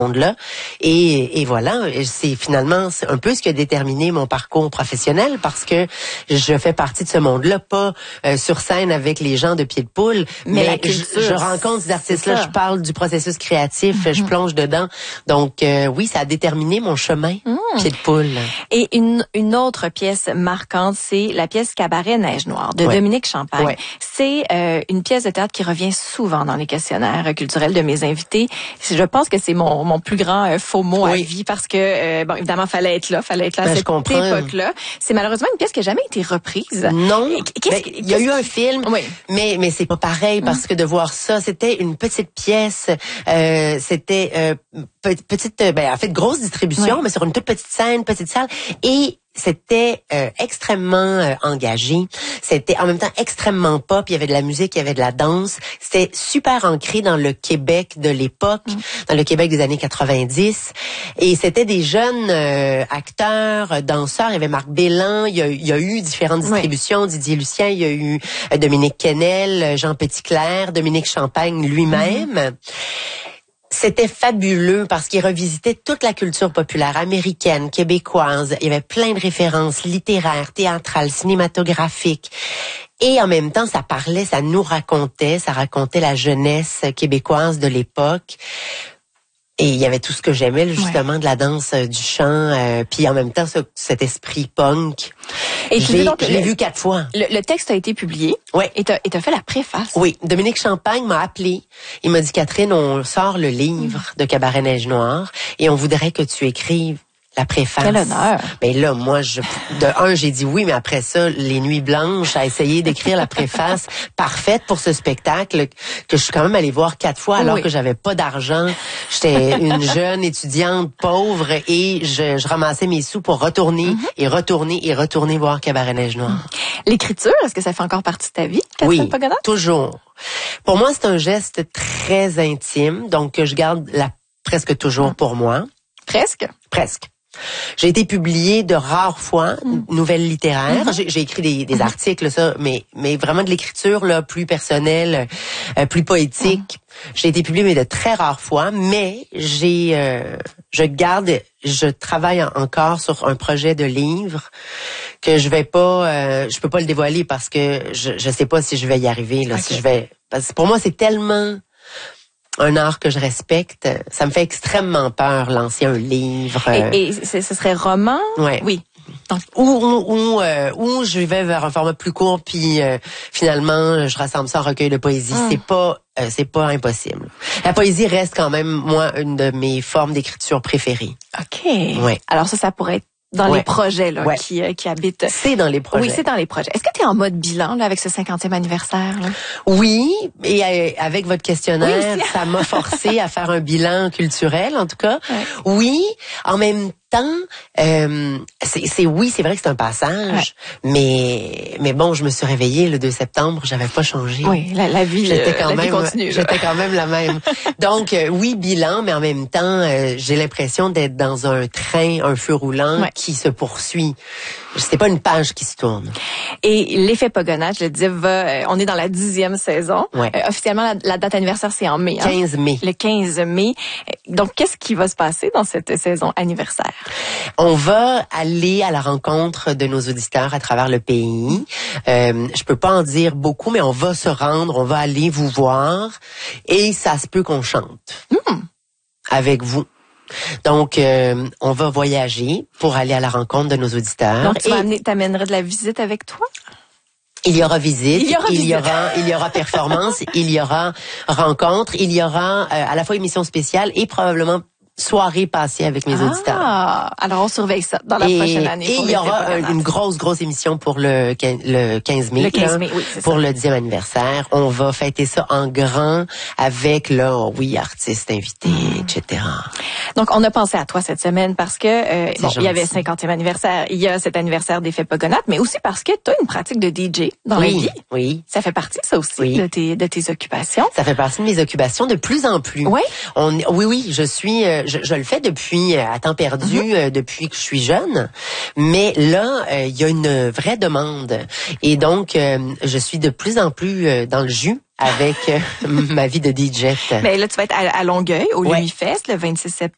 monde-là. Et voilà, c'est finalement un peu ce qui a déterminé mon parcours professionnel parce que je fais partie de ce monde-là, pas sur scène avec les gens de Pied de Poule, mais je rencontre ces artistes-là, je parle du processus créatif, je plonge dedans. Donc oui, ça a déterminé mon chemin, Pied de Poule. Et une autre pièce marquante, c'est la pièce Cabaret Neige Noire de Dominique Champagne. Ouais. C'est une pièce de théâtre qui revient souvent dans les questionnaires culturels de mes invités. Je pense que c'est mon plus grand faux mot à vie parce que, bon, évidemment, fallait être là à cette époque-là. C'est malheureusement une pièce qui n'a jamais été reprise. Non. Il y a eu un film, mais c'est pas pareil parce que de voir ça, c'était une petite pièce, c'était petite, en fait, grosse distribution, mais sur une toute petite scène, petite salle, et c'était extrêmement engagé. C'était en même temps extrêmement pop. Il y avait de la musique, il y avait de la danse. C'était super ancré dans le Québec de l'époque, dans le Québec des années 90. Et c'était des jeunes acteurs, danseurs. Il y avait Marc Bélan. Il y a eu différentes distributions. Didier Lucien. Il y a eu Dominique Kennel, Jean Petitclerc, Dominique Champagne lui-même. C'était fabuleux parce qu'il revisitait toute la culture populaire américaine, québécoise. Il y avait plein de références littéraires, théâtrales, cinématographiques. Et en même temps, ça racontait la jeunesse québécoise de l'époque. Et il y avait tout ce que j'aimais, justement, de la danse, du chant, puis en même temps, cet esprit punk. Et je l'ai vu 4 fois. Le texte a été publié. Oui. Et t'as fait la préface. Oui. Dominique Champagne m'a appelé. Il m'a dit, Catherine, on sort le livre de Cabaret Neige Noire et on voudrait que tu écrives la préface. Quel honneur. Ben là, moi, j'ai dit oui, mais après ça, les nuits blanches, à essayer d'écrire la préface parfaite pour ce spectacle que je suis quand même allée voir 4 fois alors que j'avais pas d'argent. J'étais une jeune étudiante pauvre et je ramassais mes sous pour retourner et retourner voir Cabaret Neige Noire. L'écriture, est-ce que ça fait encore partie de ta vie, Catherine Pagona? Toujours. Pour moi, c'est un geste très intime, donc que je garde presque toujours pour moi. Presque? Presque. J'ai été publiée de rares fois, nouvelles littéraires. J'ai écrit des articles, ça, mais vraiment de l'écriture là, plus personnelle, plus poétique. J'ai été publiée, mais de très rares fois. Mais je travaille encore sur un projet de livre que je peux pas le dévoiler parce que je sais pas si je vais y arriver là, parce que pour moi c'est tellement un art que je respecte. Ça me fait extrêmement peur, lancer un livre. Et ce serait roman? Oui. Donc, où je vais vers un format plus court, puis finalement, je rassemble ça en recueil de poésie. C'est pas impossible. La poésie reste quand même, moi, une de mes formes d'écriture préférées. OK. Ouais. Alors ça pourrait être dans les projets là qui habitent. C'est dans les projets. Oui, c'est dans les projets. Est-ce que tu es en mode bilan là avec ce 50e anniversaire là? Oui, et avec votre questionnaire, ça m'a forcé à faire un bilan culturel en tout cas. Ouais. Oui, en même temps, c'est vrai que c'est un passage, mais bon, je me suis réveillée le 2 septembre, j'avais pas changé. Oui, la vie continue. J'étais quand même la même. Donc oui, bilan, mais en même temps, j'ai l'impression d'être dans un train, un feu roulant qui se poursuit. C'est pas une page qui se tourne. Et l'effet Pagona, je le disais, on est dans la 10e saison. Ouais. Officiellement, la date anniversaire, c'est en mai. 15 mai. Le 15 mai. Donc, qu'est-ce qui va se passer dans cette saison anniversaire? On va aller à la rencontre de nos auditeurs à travers le pays. Je peux pas en dire beaucoup, mais on va se rendre, on va aller vous voir et ça se peut qu'on chante avec vous. Donc, on va voyager pour aller à la rencontre de nos auditeurs. Donc, t'amènerais de la visite avec toi? Il y aura visite, il y aura performance, il y aura rencontre, il y aura à la fois émission spéciale et probablement soirée passée avec mes auditeurs. Alors on surveille ça dans la prochaine année. Et il y aura une grosse émission pour le 15 mai. Le 15 mai, oui, c'est pour ça. Le 10e anniversaire. On va fêter ça en grand avec, artistes invités, etc. Donc, on a pensé à toi cette semaine parce que, il y avait 50e anniversaire, il y a cet anniversaire d'Effet Pagona, mais aussi parce que tu as une pratique de DJ dans la vie. Oui. Ça fait partie, ça aussi, de tes occupations. Ça fait partie de mes occupations de plus en plus. Oui. Oui, je le fais depuis à temps perdu, depuis que je suis jeune. Mais là, il y a une vraie demande. Et donc, je suis de plus en plus dans le jus avec ma vie de DJ. Mais là, tu vas être à Longueuil, au Lumifest, le 26 septembre.